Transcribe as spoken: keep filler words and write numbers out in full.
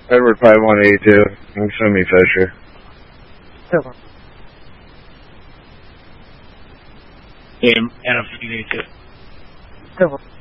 Edward five one eight two. I'm Sumi Fisher. Over. Game, Adam fifteen eighty-two. Over.